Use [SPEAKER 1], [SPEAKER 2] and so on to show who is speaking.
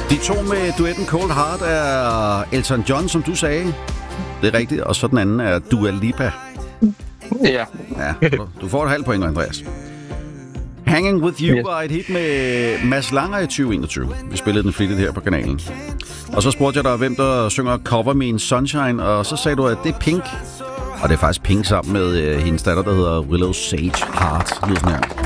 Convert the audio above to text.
[SPEAKER 1] De to med duetten Cold Heart er Elton John, som du sagde. Det er rigtigt. Og så den anden er Dua Lipa.
[SPEAKER 2] Ja.
[SPEAKER 1] Ja, du får et halvt point, Andreas. Hanging With You var et hit med Mads Langer i 2021. Vi spillede den flittigt her på kanalen. Og så spurgte jeg dig, hvem der synger Cover Me in Sunshine, og så sagde du, at det er Pink. Og det er faktisk Pink sammen med hendes datter, der hedder Willow Sage Hart. Lyder sådan her.